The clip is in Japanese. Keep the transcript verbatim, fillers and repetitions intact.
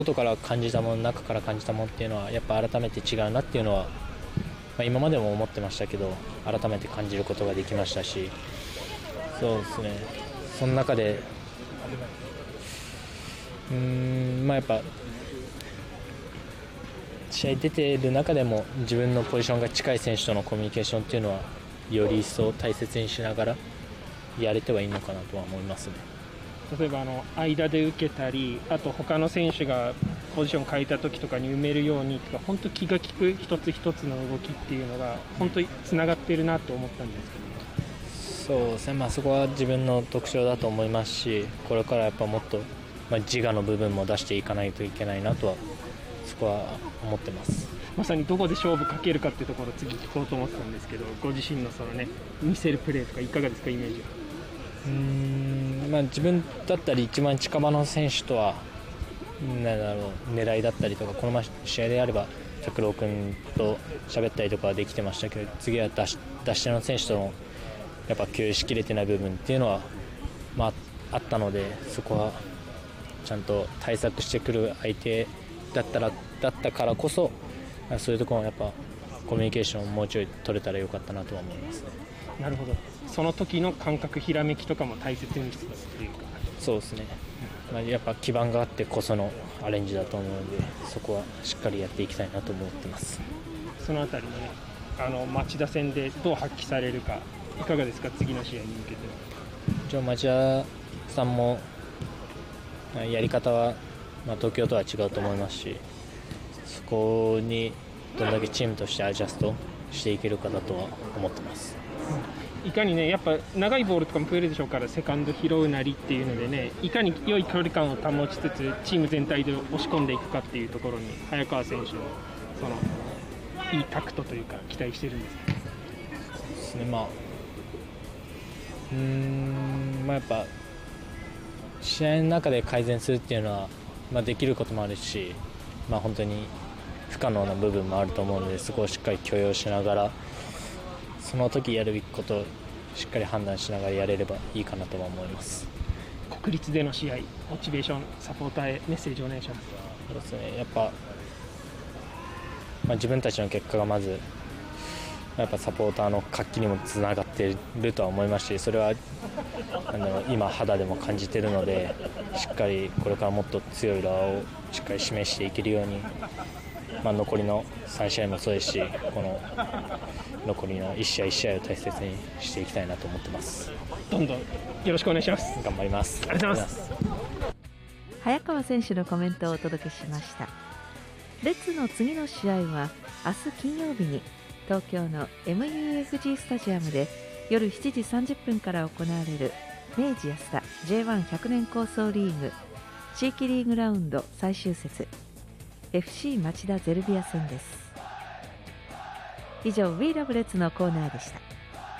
外から感じたもの、中から感じたものっていうのはやっぱ改めて違うなっていうのは、まあ、今までも思ってましたけど、改めて感じることができましたし、そうですね、その中でうーん、まあ、やっぱ試合出ている中でも自分のポジションが近い選手とのコミュニケーションっていうのはより一層大切にしながらやれてはいいのかなとは思いますね。 例えばあの間で受けたり、あと他の選手がポジション変えた時とかに埋めるようにとか、本当気が利く一つ一つの動きっていうのが本当につながっているなと思ったんですけど、 そうですね、まあ、そこは自分の特徴だと思いますし、これからやっぱもっと、まあ、自我の部分も出していかないといけないなとはそこは思ってます。 まさにどこで勝負かけるかっていうところを次聞こうと思ってたんですけど、ご自身のそのね見せるプレーとかいかがですか、イメージは。 うーん、まあ、自分だったり一番近場の選手とはなんだろう、狙いだったりとか、この前試合であれば拓郎君と喋ったりとかはできてましたけど、次は出し出し手の選手とのやっぱ共有しきれてない部分っていうのは、まあ、あったので、そこはちゃんと対策してくる相手だったらだったからこそ、そういうところはやっぱコミュニケーションをもうちょい取れたらよかったなとは思いますね。 なるほど、その時の感覚、ひらめきとかも大切にしてたっていうか。 そうですね、まあ、やっぱ基盤があってこそのアレンジだと思うので、そこはしっかりやっていきたいなと思ってます。 そのあたりのね、あの町田戦でどう発揮されるか、いかがですか、次の試合に向けては。 一応町田さんもやり方は、まあ、東京とは違うと思いますし、そこにどれだけチームとしてアジャストしていけるかだとは思ってます。 いかにね、やっぱ長いボールとかも増えるでしょうから、セカンド拾うなりっていうのでね、いかに良い距離感を保ちつつチーム全体で押し込んでいくかっていうところに早川選手のそのいいタクトというか期待してるんですか。 そうですね、まあうーん、まあ、やっぱ試合の中で改善するっていうのは、まあ、できることもあるし、まあ、本当に不可能な部分もあると思うので、そこをしっかり許容しながら、その時やるべきことをしっかり判断しながらやれればいいかなとは思います。 国立での試合、モチベーション、サポーターへメッセージをお願いします。 そうですね、やっぱ、まあ、自分たちの結果がまずやっぱサポーターの活気にもつながっているとは思いますし、それはあの今肌でも感じているので、しっかりこれからもっと強い浦和をしっかり示していけるように、まあ、残りのさん試合もそうですし、この残りのいち試合いち試合を大切にしていきたいなと思ってます。 どんどんよろしくお願いします。 頑張ります。 ありがとうございます。 早川選手のコメントをお届けしました。レッズの次の試合は明日金曜日に東京の エムユーエフジー スタジアムで夜しちじさんじゅっぷんから行われる明治安田 ジェイワンひゃく 年構想リーグ地域リーグラウンド最終節 エフシー 町田ゼルビア戦です。以上 We Love Reds のコーナーでした。